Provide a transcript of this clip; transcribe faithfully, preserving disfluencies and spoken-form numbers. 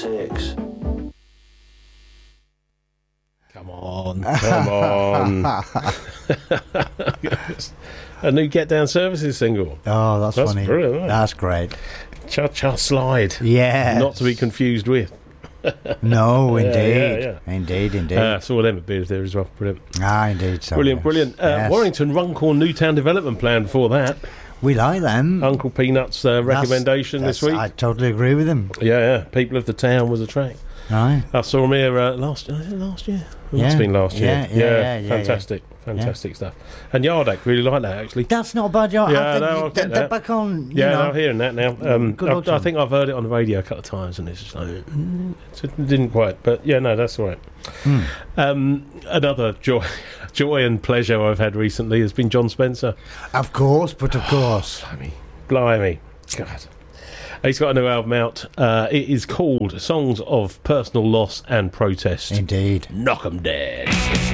six. Come on, come on. A new Get Down Services single. Oh, that's, That's funny. brilliant, isn't it? That's great. Cha Cha Slide. Yeah. Not to be confused with. No, Yeah, indeed. yeah, yeah. Indeed, indeed. Uh, saw them at Beers there as well. Brilliant. ah, indeed. So, Brilliant, yes. brilliant. Uh, Yes. Warrington Runcorn Newtown Development Plan before that. We like them. Uncle Peanut's uh, That's- recommendation this that's- week. I totally agree with him. Yeah, yeah. People of the Town was a track. Right. I saw them here uh, last, uh, last year. It must Yeah. have been last year. Yeah, yeah, yeah, yeah, fantastic, fantastic stuff. And Yardak really like that actually. That's not a bad job. Yeah, I think no, you- I'll get they're, they're that. back on. You Yeah, know. no, I'm hearing that now. Um, Good luck to I, I them. think I've heard it on the radio a couple of times, and it's just like mm, it didn't quite. But yeah, no, that's all right. Hmm. Um, another joy, joy and pleasure I've had recently has been John Spencer. Of course, but of course. Blimey, blimey, God. He's got a new album out. Uh, it is called Songs of Personal Loss and Protest. Indeed. Knock 'em dead.